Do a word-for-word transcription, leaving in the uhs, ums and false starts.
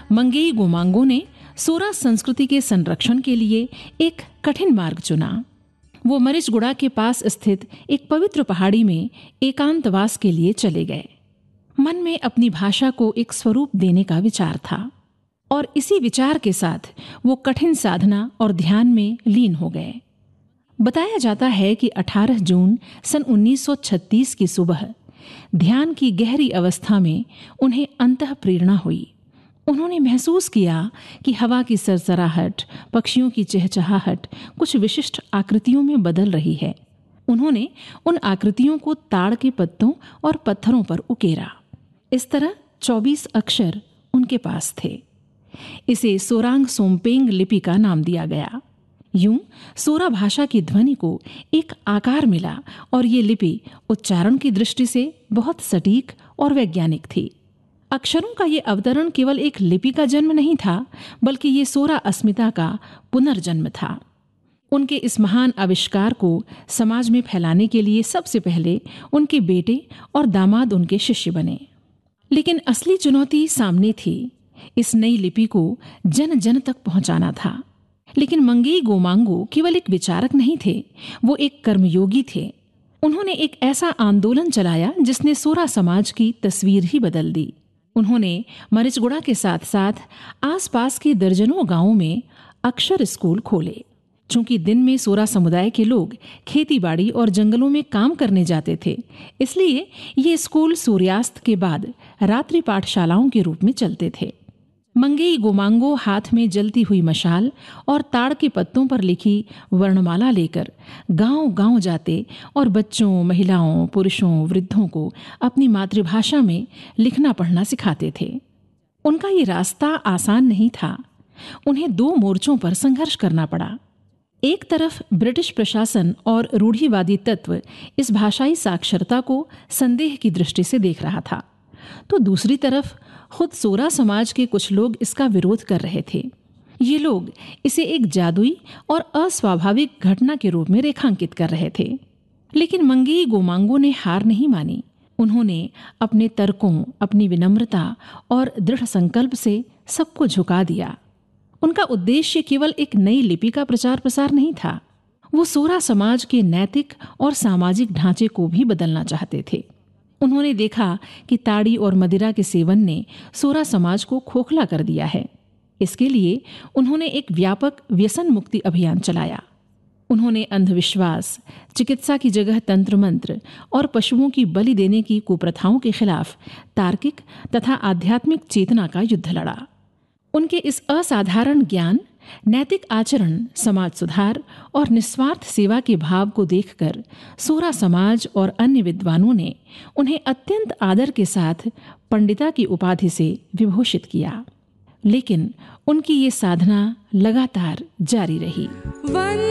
मंगेई गोमांगो ने सोरा संस्कृति के संरक्षण के लिए एक कठिन मार्ग चुना। वो मरिचगुड़ा के पास स्थित एक पवित्र पहाड़ी में एकांतवास के लिए चले गए। मन में अपनी भाषा को एक स्वरूप देने का विचार था और इसी विचार के साथ वो कठिन साधना और ध्यान में लीन हो गए। बताया जाता है कि अठारह जून सन उन्नीस सौ छत्तीस की सुबह ध्यान की गहरी अवस्था में उन्हें अंतः प्रेरणा हुई। उन्होंने महसूस किया कि हवा की सरसराहट, पक्षियों की चहचहाहट कुछ विशिष्ट आकृतियों में बदल रही है। उन्होंने उन आकृतियों को ताड़ के पत्तों और पत्थरों पर उकेरा। इस तरह चौबीस अक्षर उनके पास थे। इसे सोरांग सोमपेंग लिपि का नाम दिया गया। यूं सोरा भाषा की ध्वनि को एक आकार मिला और ये लिपि उच्चारण की दृष्टि से बहुत सटीक और वैज्ञानिक थी। अक्षरों का ये अवतरण केवल एक लिपि का जन्म नहीं था, बल्कि ये सोरा अस्मिता का पुनर्जन्म था। उनके इस महान आविष्कार को समाज में फैलाने के लिए सबसे पहले उनके बेटे और दामाद उनके शिष्य बने। लेकिन असली चुनौती सामने थी। इस नई लिपि को जन जन तक पहुंचाना था। लेकिन मंगेई गोमांगो केवल एक विचारक नहीं थे, वो एक कर्मयोगी थे। उन्होंने एक ऐसा आंदोलन चलाया जिसने सोरा समाज की तस्वीर ही बदल दी। उन्होंने मरिचगुड़ा के साथ साथ आसपास के दर्जनों गांवों में अक्षर स्कूल खोले। चूंकि दिन में सोरा समुदाय के लोग खेतीबाड़ी और जंगलों में काम करने जाते थे, इसलिए ये स्कूल सूर्यास्त के बाद रात्रि पाठशालाओं के रूप में चलते थे। मंगेई गोमांगो हाथ में जलती हुई मशाल और ताड़ के पत्तों पर लिखी वर्णमाला लेकर गांव-गांव जाते और बच्चों, महिलाओं, पुरुषों, वृद्धों को अपनी मातृभाषा में लिखना पढ़ना सिखाते थे। उनका ये रास्ता आसान नहीं था। उन्हें दो मोर्चों पर संघर्ष करना पड़ा। एक तरफ ब्रिटिश प्रशासन और रूढ़िवादी तत्व इस भाषाई साक्षरता को संदेह की दृष्टि से देख रहा था, तो दूसरी तरफ खुद सोरा समाज के कुछ लोग इसका विरोध कर रहे थे। ये लोग इसे एक जादुई और अस्वाभाविक घटना के रूप में रेखांकित कर रहे थे। लेकिन मंगेई गोमांगो ने हार नहीं मानी। उन्होंने अपने तर्कों, अपनी विनम्रता और दृढ़ संकल्प से सबको झुका दिया। उनका उद्देश्य केवल एक नई लिपि का प्रचार प्रसार नहीं था। वो सोरा समाज के नैतिक और सामाजिक ढांचे को भी बदलना चाहते थे। उन्होंने देखा कि ताड़ी और मदिरा के सेवन ने सोरा समाज को खोखला कर दिया है। इसके लिए उन्होंने एक व्यापक व्यसन मुक्ति अभियान चलाया। उन्होंने अंधविश्वास, चिकित्सा की जगह तंत्र मंत्र और पशुओं की बलि देने की कुप्रथाओं के खिलाफ तार्किक तथा आध्यात्मिक चेतना का युद्ध लड़ा। उनके इस असाधारण ज्ञान, नैतिक आचरण, समाज सुधार और निस्वार्थ सेवा के भाव को देखकर सोरा समाज और अन्य विद्वानों ने उन्हें अत्यंत आदर के साथ पंडिता की उपाधि से विभूषित किया। लेकिन उनकी ये साधना लगातार जारी रही।